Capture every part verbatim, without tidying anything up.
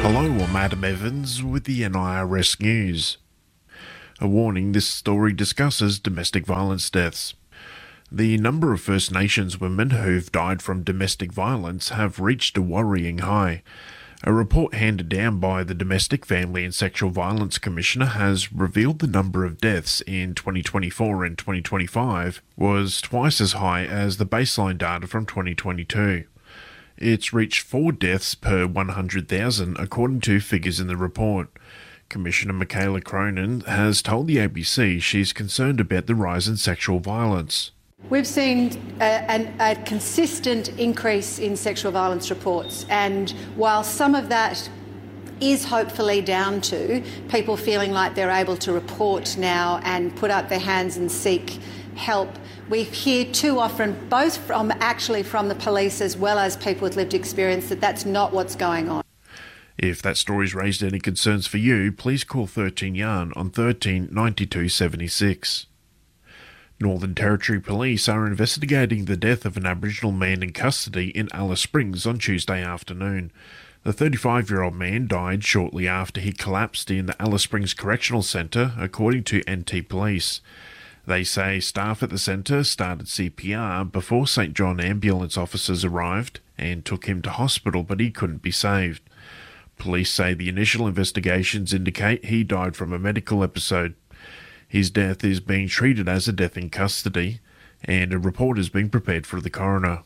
Hello, I'm Adam Evans with the N I R S News. A warning, this story discusses domestic violence deaths. The number of First Nations women who've died from domestic violence have reached a worrying high. A report handed down by the Domestic, Family and Sexual Violence Commissioner has revealed the number of deaths in twenty twenty-four and twenty twenty-five was twice as high as the baseline data from twenty twenty-two. It's reached four deaths per one hundred thousand, according to figures in the report. Commissioner Michaela Cronin has told the A B C she's concerned about the rise in sexual violence. We've seen a, a, a consistent increase in sexual violence reports, and while some of that is hopefully down to people feeling like they're able to report now and put up their hands and seek help, we hear too often, both from actually from the police as well as people with lived experience, that that's not what's going on. If that story's raised any concerns for you, please call thirteen Yarn on thirteen ninety-two seventy-six. Northern Territory Police are investigating the death of an Aboriginal man in custody in Alice Springs on Tuesday afternoon. The thirty-five-year-old man died shortly after he collapsed in the Alice Springs Correctional Centre, according to N T Police. They say staff at the centre started C P R before St John ambulance officers arrived and took him to hospital, but he couldn't be saved. Police say the initial investigations indicate he died from a medical episode. His death is being treated as a death in custody, and a report is being prepared for the coroner.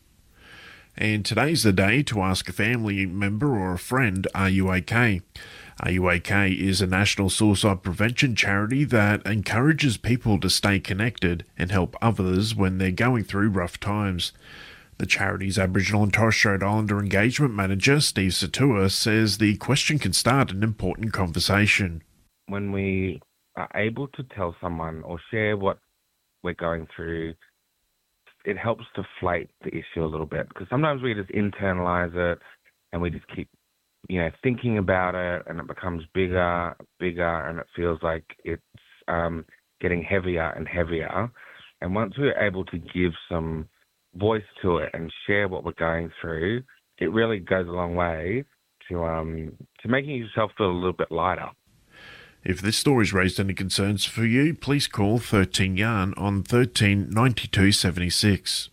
And today's the day to ask a family member or a friend, are you okay? Are You OK is a national suicide prevention charity that encourages people to stay connected and help others when they're going through rough times. The charity's Aboriginal and Torres Strait Islander engagement manager, Steve Satua, says the question can start an important conversation. When we are able to tell someone or share what we're going through, it helps deflate the issue a little bit, because sometimes we just internalize it and we just keep you know, thinking about it, and it becomes bigger, bigger, and it feels like it's um, getting heavier and heavier. And once we're able to give some voice to it and share what we're going through, it really goes a long way to um, to making yourself feel a little bit lighter. If this story's raised any concerns for you, please call thirteen Yarn on thirteen ninety-two seventy-six.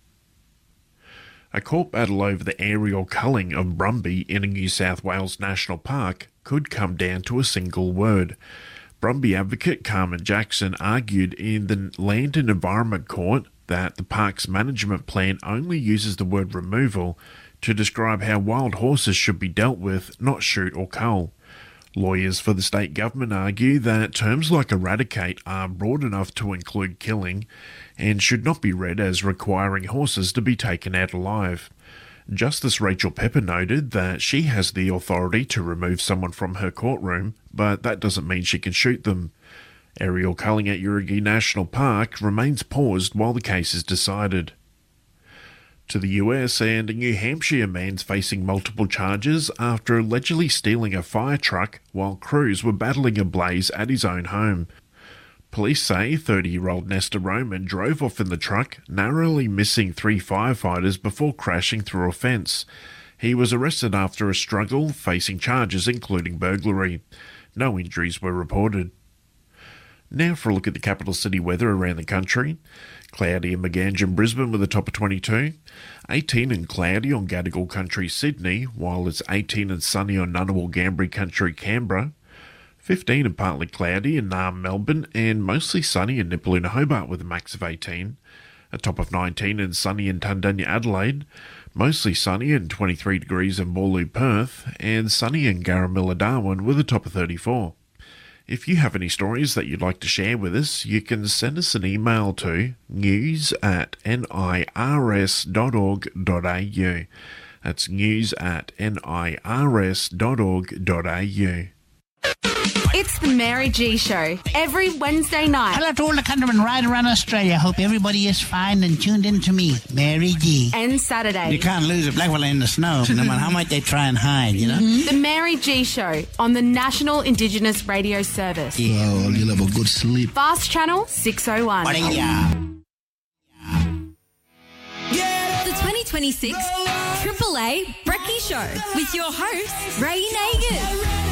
A court battle over the aerial culling of Brumby in a New South Wales national park could come down to a single word. Brumby advocate Carmen Jackson argued in the Land and Environment Court that the park's management plan only uses the word removal to describe how wild horses should be dealt with, not shoot or cull. Lawyers for the state government argue that terms like eradicate are broad enough to include killing and should not be read as requiring horses to be taken out alive. Justice Rachel Pepper noted that she has the authority to remove someone from her courtroom, but that doesn't mean she can shoot them. Aerial culling at Yurigi National Park remains paused while the case is decided. To the U S, and a New Hampshire man's facing multiple charges after allegedly stealing a fire truck while crews were battling a blaze at his own home. Police say thirty-year-old Nestor Roman drove off in the truck, narrowly missing three firefighters before crashing through a fence. He was arrested after a struggle, facing charges including burglary. No injuries were reported. Now for a look at the capital city weather around the country. Cloudy in Maganjan, Brisbane with a top of twenty-two. eighteen and cloudy on Gadigal Country, Sydney, while it's eighteen and sunny on Ngunnawal, Gambri Country, Canberra. fifteen and partly cloudy in Naarm, Melbourne, and mostly sunny in Nipaluna, Hobart with a max of eighteen. A top of nineteen and sunny in Tundanya, Adelaide. Mostly sunny and twenty-three degrees in Boorloo, Perth, and sunny in Garamilla, Darwin with a top of thirty-four. If you have any stories that you'd like to share with us, you can send us an email to news at nirs dot org dot a u. That's news at nirs dot org dot a u. It's the Mary G Show, every Wednesday night. Hello to all the countrymen right around Australia. Hope everybody is fine and tuned in to me, Mary G. And Saturday. You can't lose a black fella in the snow, no matter how much they try and hide, you know? Mm-hmm. The Mary G Show on the National Indigenous Radio Service. Yeah. Oh, you'll have a good sleep. Fast Channel six oh one. Yeah. The twenty twenty-six Triple A Brekkie Show with your host, Ray Nagin.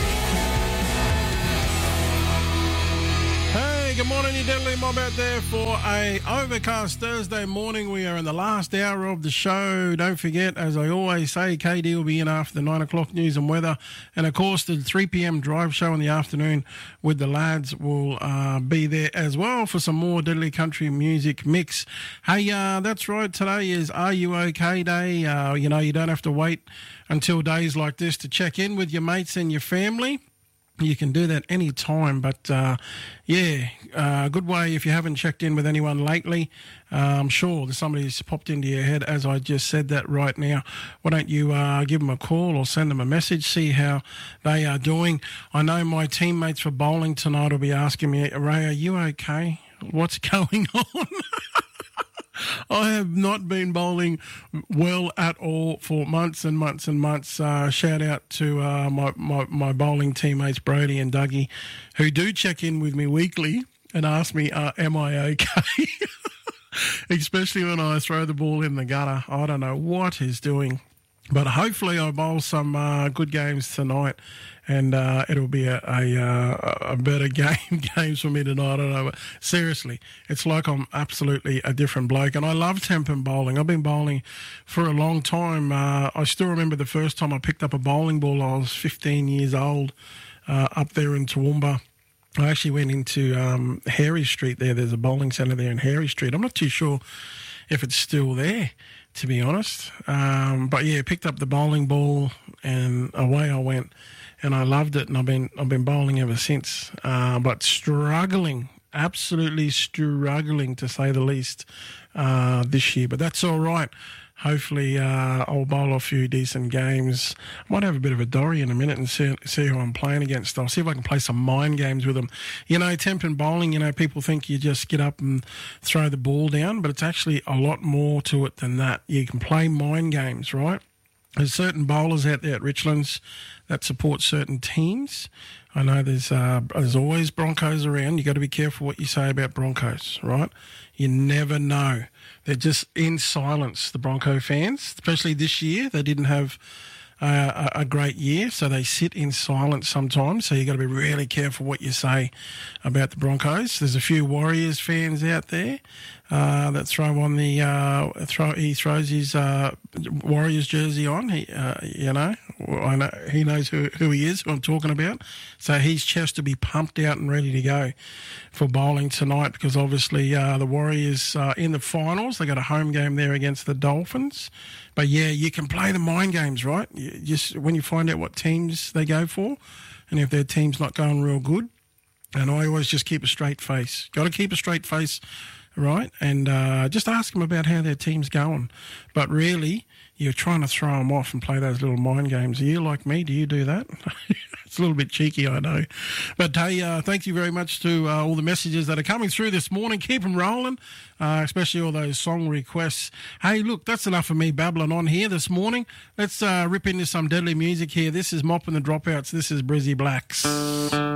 Hey, good morning, you deadly mob out there for a overcast Thursday morning. We are in the last hour of the show. Don't forget, as I always say, K D will be in after the nine o'clock news and weather. And, of course, the three p.m. drive show in the afternoon with the lads will uh, be there as well for some more Deadly Country music mix. Hey, uh, that's right. Today is Are You OK Day. Uh, you know, you don't have to wait until days like this to check in with your mates and your family. You can do that any time, but uh, yeah, a uh, good way if you haven't checked in with anyone lately. Uh, I'm sure there's somebody who's popped into your head as I just said that right now. Why don't you uh, give them a call or send them a message, see how they are doing. I know my teammates for bowling tonight will be asking me, Ray, are you okay? What's going on? I have not been bowling well at all for months and months and months. Uh, shout out to uh, my, my, my bowling teammates, Brody and Dougie, who do check in with me weekly and ask me, uh, am I okay? Especially when I throw the ball in the gutter. I don't know what he's doing. But hopefully I bowl some uh, good games tonight, and uh, it'll be a a, uh, a better game games for me tonight. I don't know. But seriously, it's like I'm absolutely a different bloke, and I love Tempin bowling. I've been bowling for a long time. Uh, I still remember the first time I picked up a bowling ball. I was fifteen years old, uh, up there in Toowoomba. I actually went into um, Harry Street there. There's a bowling centre there in Harry Street. I'm not too sure if it's still there, to be honest. Um, but yeah, picked up the bowling ball and away I went, and I loved it, and I've been I've been bowling ever since. Uh, but struggling, absolutely struggling to say the least uh, this year. But that's all right. Hopefully uh, I'll bowl a few decent games. Might have a bit of a dorry in a minute and see, see who I'm playing against. I'll see if I can play some mind games with them. You know, Tempin bowling, you know, people think you just get up and throw the ball down, but it's actually a lot more to it than that. You can play mind games, right? There's certain bowlers out there at Richlands that support certain teams. I know there's uh, there's always Broncos around. You got to be careful what you say about Broncos, right? You never know. They're just in silence, the Bronco fans, especially this year. They didn't have uh, a, a great year, so they sit in silence sometimes. So you got to be really careful what you say about the Broncos. There's a few Warriors fans out there uh, that throw on the uh, throw. He throws his uh, Warriors jersey on. He, uh, you know, I know he knows who, who he is, who I'm talking about. So his chest to be pumped out and ready to go for bowling tonight, because obviously uh, the Warriors uh, in the finals. They got a home game there against the Dolphins. But yeah, you can play the mind games, right? You just when you find out what teams they go for, and if their team's not going real good. And I always just keep a straight face. Got to keep a straight face, right? And uh, just ask them about how their team's going. But really, you're trying to throw them off and play those little mind games. Are you like me? Do you do that? It's a little bit cheeky, I know. But, hey, uh, thank you very much to uh, all the messages that are coming through this morning. Keep them rolling, uh, especially all those song requests. Hey, look, that's enough of me babbling on here this morning. Let's uh, rip into some deadly music here. This is Mopping the Dropouts. This is Brizzy Blacks.